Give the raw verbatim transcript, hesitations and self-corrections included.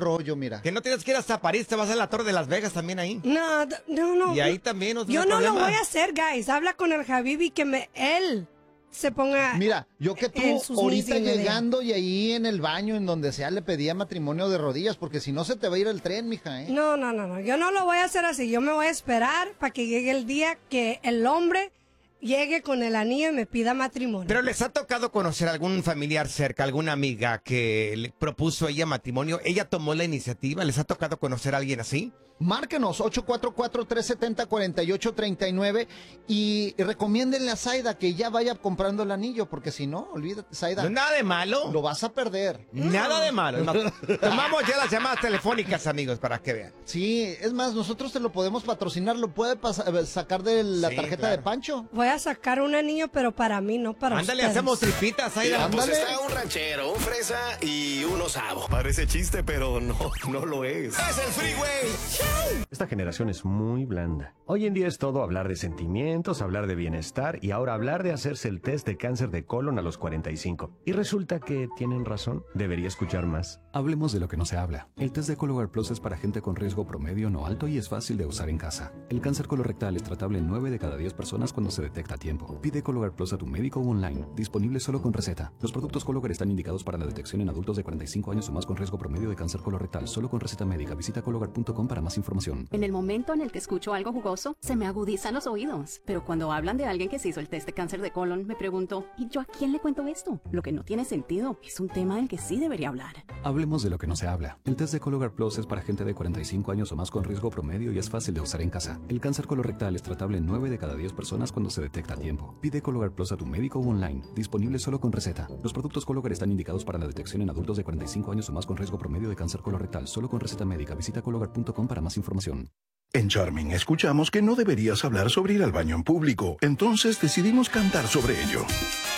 rollo, mira. Que no tienes que ir hasta París, te vas a la Torre de Las Vegas también ahí. No, no, no. Y ahí también. No yo no problema. lo voy a hacer, guys. Habla con el Habibi que me, él se ponga. Mira, yo que tú ahorita llegando y ahí en el baño, en donde sea, le pedía matrimonio de rodillas, porque si no se te va a ir el tren, mija, ¿eh? No, no, no, no. Yo no lo voy a hacer así. Yo me voy a esperar para que llegue el día que el hombre llegue con el anillo y me pida matrimonio. Pero ¿les ha tocado conocer a algún familiar cerca, alguna amiga que le propuso a ella matrimonio? ¿Ella tomó la iniciativa? ¿Les ha tocado conocer a alguien así? Márquenos ocho cuatro cuatro, tres siete cero, cuatro ocho tres nueve y recomiéndenle a Zaida que ya vaya comprando el anillo, porque si no, olvídate, Zaida. No es nada de malo. Lo vas a perder. Nada de malo. No. Tomamos ya las llamadas telefónicas, amigos, para que vean. Sí, es más, nosotros te lo podemos patrocinar, lo puede pasar, sacar de la Sí, tarjeta claro. de Pancho. Voy a sacar un anillo, pero para mí, no para Ándale, ustedes. hacemos tripitas, Zaida. Pues está un ranchero, un fresa y un osavo. Parece chiste, pero no, no lo es. Es el Freeway. Esta generación es muy blanda. Hoy en día es todo hablar de sentimientos, hablar de bienestar y ahora hablar de hacerse el test de cáncer de colon a los cuarenta y cinco. Y resulta que tienen razón. Debería escuchar más. Hablemos de lo que no se habla. El test de Cologuard Plus es para gente con riesgo promedio no alto y es fácil de usar en casa. El cáncer colorectal es tratable en nueve de cada diez personas cuando se detecta a tiempo. Pide Cologuard Plus a tu médico o online. Disponible solo con receta. Los productos Cologuard están indicados para la detección en adultos de cuarenta y cinco años o más con riesgo promedio de cáncer colorectal. Solo con receta médica. Visita cologuard punto com para más información. En el momento en el que escucho algo jugoso, se me agudizan los oídos. Pero cuando hablan de alguien que se hizo el test de cáncer de colon, me pregunto, ¿y yo a quién le cuento esto? Lo que no tiene sentido. Es un tema del que sí debería hablar. Hablemos de lo que no se habla. El test de Cologuard Plus es para gente de cuarenta y cinco años o más con riesgo promedio y es fácil de usar en casa. El cáncer colorectal es tratable en nueve de cada diez personas cuando se detecta a tiempo. Pide Cologuard Plus a tu médico o online. Disponible solo con receta. Los productos Cologuard están indicados para la detección en adultos de cuarenta y cinco años o más con riesgo promedio de cáncer colorectal. Solo con receta médica. Visita cologuard punto com para más información. En Charming escuchamos que no deberías hablar sobre ir al baño en público, entonces decidimos cantar sobre ello.